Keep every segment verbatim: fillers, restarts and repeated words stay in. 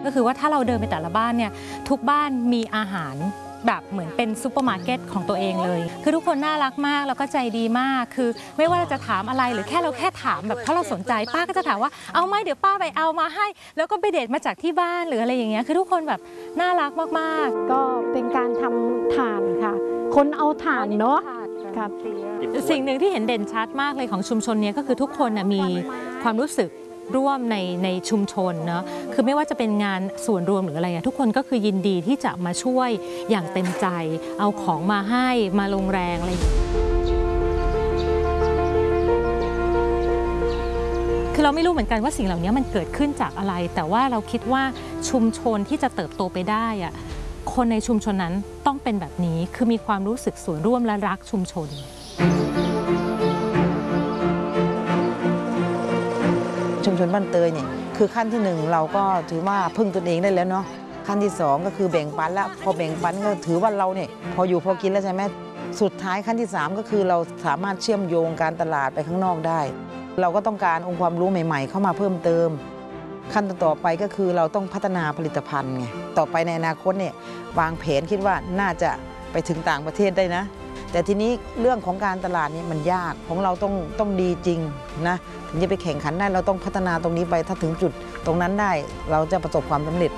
ก็คือว่าถ้าเราเดินไปแต่ละบ้านเนี่ยทุกบ้านมีอาหารแบบเหมือนเป็นซูเปอร์มาร์เก็ตของตัวเองเลยคือทุกคนน่ารักมากแล้วก็ใจดีมากคือไม่ว่าเราจะถามอะไรหรือแค่เราแค่ถามแบบถ้าเราสนใจป้าก็จะถามว่าเอาไหมเดี๋ยวป้าไปเอามาให้แล้วก็ไปเด็ดมาจากที่บ้านหรืออะไรอย่างเงี้ยคือทุกคนแบบน่ารักมากๆก็เป็นการทำถ่านค่ะคนเอาถ่านเนาะครับสิ่งหนึ่งที่เห็นเด่นชัดมากเลยของชุมชนนี้ก็คือทุกคนมีความรู้สึกร่วมในในชุมชนเนาะคือไม่ว่าจะเป็นงานส่วนรวมหรืออะไรทุกคนก็คือยินดีที่จะมาช่วยอย่างเต็มใจเอาของมาให้มาลงแรงอะไรคือเราไม่รู้เหมือนกันว่าสิ่งเหล่านี้มันเกิดขึ้นจากอะไรแต่ว่าเราคิดว่าชุมชนที่จะเติบโตไปได้อะคนในชุมชนนั้นต้องเป็นแบบนี้คือมีความรู้สึกส่วนร่วมและรักชุมชนชุมชนบ้านเตยเนี่ยคือขั้นที่หนึ่งเราก็ถือว่าพึ่งตนเองได้แล้วเนาะขั้นที่สองก็คือแบ่งปันแล้วพอแบ่งปันก็ถือว่าเราเนี่ยพออยู่พอกินแล้วใช่ไหมสุดท้ายขั้นที่สามก็คือเราสามารถเชื่อมโยงการตลาดไปข้างนอกได้เราก็ต้องการองค์ความรู้ใหม่ๆเข้ามาเพิ่มเติมขั้นต่อไปก็คือเราต้องพัฒนาผลิตภัณฑ์ไงต่อไปในอนาคตเนี่ยวางแผนคิดว่าน่าจะไปถึงต่างประเทศได้นะแต่ทีนี้เรื่องของการตลาดนี่มันยากของเราต้องต้องดีจริงนะถึงจะไปแข่งขันได้เราต้องพัฒนาตรงนี้ไปถ้าถึงจุดตรงนั้นได้เราจะประสบความสำเร็จ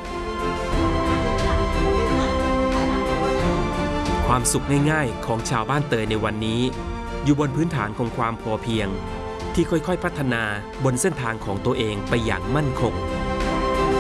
ความสุขง่ายๆของชาวบ้านเตยในวันนี้อยู่บนพื้นฐานของความพอเพียงที่ค่อยๆพัฒนาบนเส้นทางของตัวเองไปอย่างมั่นคง